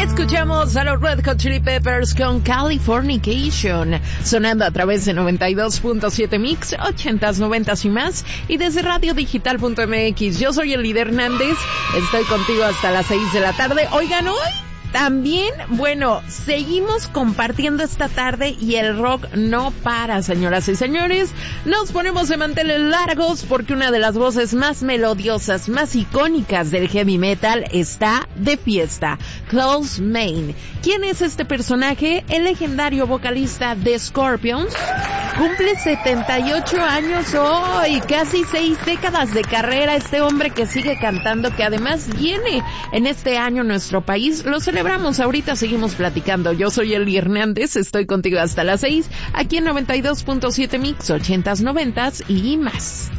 Escuchamos a los Red Hot Chili Peppers con Californication, sonando a través de 92.7 Mix, 80s, 90s y más, y desde radiodigital.mx. Yo soy el líder Hernández, estoy contigo hasta las 6 de la tarde. Oigan, hoy también, bueno, seguimos compartiendo esta tarde y el rock no para, señoras y señores. Nos ponemos de manteles largos porque una de las voces más melodiosas, más icónicas del heavy metal está de fiesta. Klaus Meine. ¿Quién es este personaje? El legendario vocalista de Scorpions. Cumple 78 años hoy, casi 6 décadas de carrera. Este hombre que sigue cantando, que además viene en este año a nuestro país. Lo celebramos, ahorita seguimos platicando. Yo soy Eli Hernández, estoy contigo hasta las 6, aquí en 92.7 Mix, 80s, 90s y más.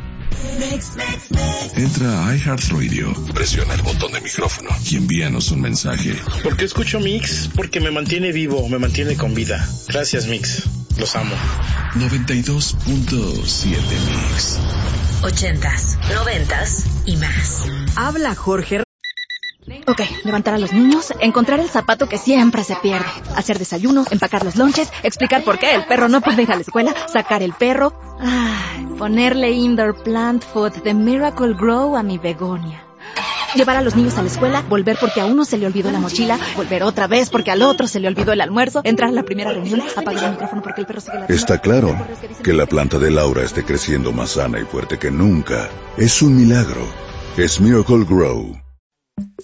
Entra a iHeartRadio, presiona el botón de micrófono y envíanos un mensaje. ¿Por qué escucho Mix? Porque me mantiene vivo, me mantiene con vida. Gracias, Mix. Los amo. 92.7 Mix. 80s, 90s y más. Habla Jorge. Ok, levantar a los niños, encontrar el zapato que siempre se pierde, hacer desayuno, empacar los lonches, explicar por qué el perro no puede ir a la escuela, sacar el perro, ponerle indoor plant food de Miracle Grow a mi begonia. Llevar a los niños a la escuela, volver porque a uno se le olvidó la mochila, volver otra vez porque al otro se le olvidó el almuerzo, entrar a la primera reunión, apagar el micrófono porque el perro sigue ladrando. Está claro que la planta de Laura esté creciendo más sana y fuerte que nunca. Es un milagro. Es Miracle Grow.